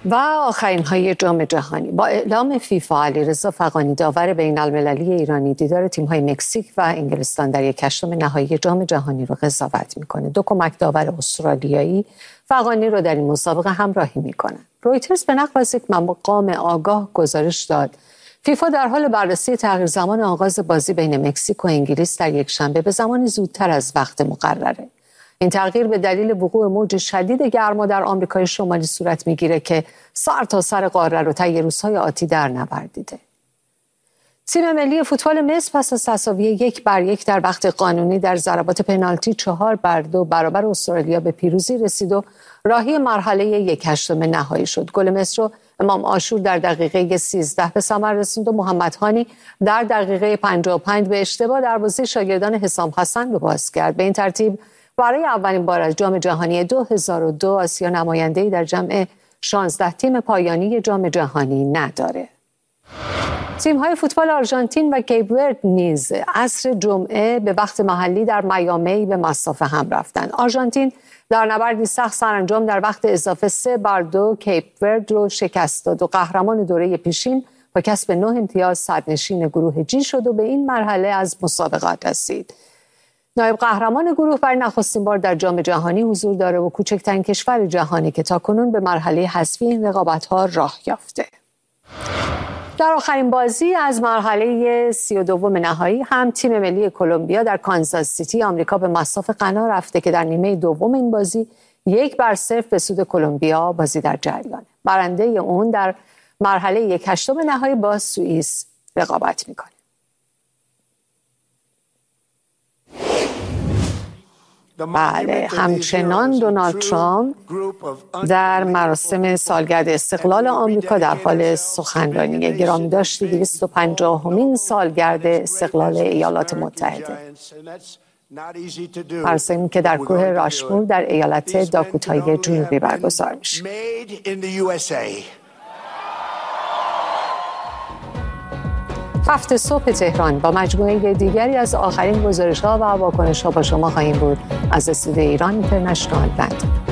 و آخرین های جام جهانی. با اعلام فیفا علیرضا فغانی داور بین‌المللی ایرانی دیدار تیم‌های مکزیک و انگلستان در 1/8 نهایی جام جهانی رو قضاوت میکنه. دو کمک داور استرالیایی فغانی رو در این مسابقه همراهی میکنن. رویترز به نقل از یک مقام آگاه گزارش داد فیفا در حال بررسی تغییر زمان آغاز بازی بین مکزیک و انگلیس در یکشنبه به زمانی زودتر از وقت مقرره. این تغییر به دلیل وقوع موج شدید گرما در آمریکای شمالی صورت میگیره که سر تا سر قاره رو طی روزهای آتی در نبرد دیده. تیم ملی فوتبال مصر پس از تساوی 1-1 در وقت قانونی در ضربات پنالتی 4-2 برابر استرالیا به پیروزی رسید و راهی مرحله 1/8 نهایی شد. گل مصر رو امام عاشور در دقیقه 13 به ثمر رسوند و محمد هانی در دقیقه 55 به اشتباه دروازه شاگردان حسام حسن رو باز کرد. به این ترتیب برای اولین بار از جام جهانی 2002 آسیا نماینده‌ای در جمع 16 تیم پایانی جام جهانی نداره. تیم‌های فوتبال آرژانتین و کیپ ورد نیز عصر جمعه به وقت محلی در میامی به مصاف هم رفتند. آرژانتین در نبردی سخت سرانجام در وقت اضافه 3-2 کیپ ورد رو شکست داد و قهرمان دوره پیشین با کسب 9 امتیاز صدرنشین گروه جی شد و به این مرحله از مسابقات رسید. نایب قهرمان گروه برای نخستین بار در جام جهانی حضور داره و کوچکترین کشور جهانی که تاکنون به مرحله حذفی این رقابت‌ها راه یافته. در آخرین بازی از مرحله 32 نهایی هم تیم ملی کلمبیا در کانزاس سیتی آمریکا به مصاف غنا رفته که در نیمه دوم این بازی 1-0 به سود کلمبیا بازی در جریانه. برنده اون در مرحله 1/8 نهایی با سوئیس رقابت میکنه. بله، همچنان دونالد ترامپ در مراسم سالگرد استقلال آمریکا در حال سخنرانی. گرامی داشتی 250مین سالگرد استقلال ایالات متحده. مراسمی که در کوه راشمور در ایالت داکوتای جنوبی برگزار میشه. 7 صبح تهران با مجموعه دیگری از آخرین گزارش‌ها و واکنش‌ها با شما خواهیم بود از استودیوی ایران اینترنشنال لندن.